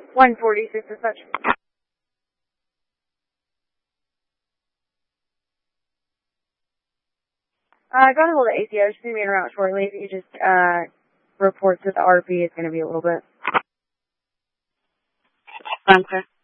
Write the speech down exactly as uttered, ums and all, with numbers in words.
one forty-six is such. Uh, got a hold of A C O. She's going to be in route shortly. If you just, uh, report to the R P, it's going to be a little bit. Okay.